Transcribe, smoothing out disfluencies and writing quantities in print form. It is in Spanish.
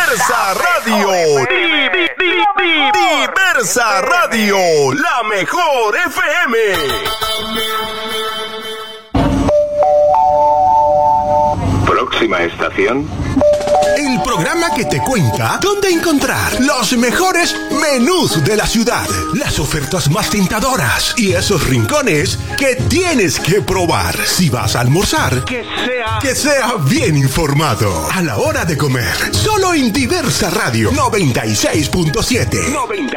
Diversa Radio. Diversa Radio, la mejor FM. Próxima estación. El programa que te cuenta dónde encontrar los mejores menús de la ciudad, las ofertas más tentadoras y esos rincones que tienes que probar si vas a almorzar. Que sea bien informado a la hora de comer. Solo en Diversa Radio 96.7.